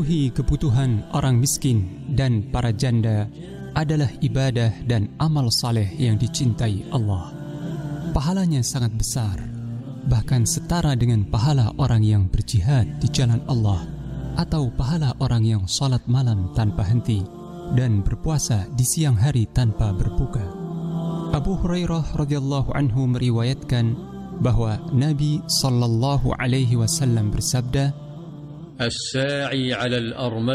memenuhi kebutuhan orang miskin dan para janda adalah ibadah dan amal saleh yang dicintai Allah. Pahalanya sangat besar, bahkan setara dengan pahala orang yang berjihad di jalan Allah atau pahala orang yang salat malam tanpa henti dan berpuasa di siang hari tanpa berbuka. Abu Hurairah radhiyallahu anhu meriwayatkan bahwa Nabi sallallahu alaihi wasallam bersabda, "As-sa'i 'ala al-armad